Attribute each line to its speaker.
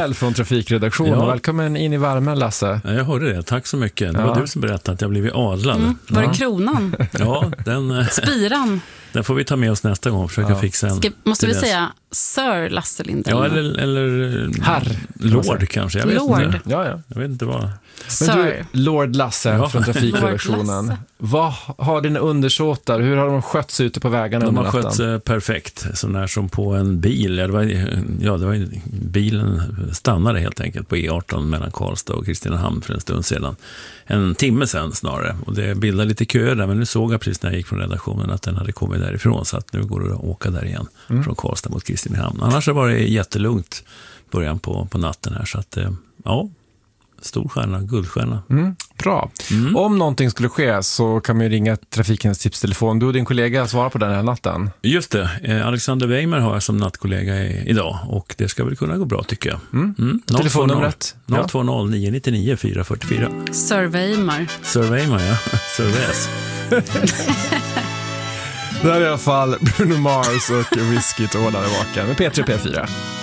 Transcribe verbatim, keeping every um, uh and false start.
Speaker 1: Timell från Trafikredaktionen.
Speaker 2: Ja.
Speaker 1: Välkommen in i värmen, Lasse.
Speaker 2: Ja, jag hörde det. Tack så mycket. Det
Speaker 1: Ja.
Speaker 2: var du som berättade att jag blivit adlad.
Speaker 3: Mm. Var det
Speaker 2: ja.
Speaker 3: kronan?
Speaker 2: Ja, den,
Speaker 3: Spiran?
Speaker 2: den får vi ta med oss nästa gång och försöka
Speaker 1: Ja.
Speaker 2: fixa en.
Speaker 3: Ska, måste vi
Speaker 2: dess.
Speaker 3: säga Sir Lasse Lindell?
Speaker 2: Ja, eller, eller
Speaker 1: Herr.
Speaker 2: Lord kanske. Jag vet
Speaker 3: Lord.
Speaker 2: inte.
Speaker 1: Ja, ja.
Speaker 2: Jag vet inte vad.
Speaker 1: Men
Speaker 3: Sir.
Speaker 1: du, Lord Lasse
Speaker 2: Ja.
Speaker 1: från Trafikredaktionen.
Speaker 3: Lord Lasse.
Speaker 1: Vad har dina undersåtar? Hur har de skötts ute på vägarna
Speaker 2: De
Speaker 1: under
Speaker 2: har
Speaker 1: natten?
Speaker 2: skött sig perfekt, så när som på en bil. Ja, det var, ja, det var, bilen stannade helt enkelt på E arton mellan Karlstad och Kristinehamn för en stund sedan. En timme sedan snarare. Och det bildade lite köer där, men nu såg jag precis när jag gick från redaktionen att den hade kommit därifrån, så att nu går det att åka där igen mm. från Karlstad mot Kristinehamn. Annars har det varit jättelugnt början på, på natten här, så att ja, stor stjärna, guldstjärna.
Speaker 1: Mm, bra. Mm. Om någonting skulle ske så kan man ju ringa Trafikens tipstelefon. Du och din kollega svarar på den här natten.
Speaker 2: Just det. Eh, Alexander Weimer har jag som nattkollega i, idag, och det ska väl kunna gå bra tycker jag.
Speaker 1: Mm. Mm. Telefonnumret?
Speaker 2: noll två noll nio nio nio fyra fyra fyra.
Speaker 3: Sir Weimer.
Speaker 2: Sir Weimer, ja. Sir Wes.
Speaker 1: Det här är i alla fall Bruno Mars och Whiskey till Hårdare Vaken med P tre P fyra.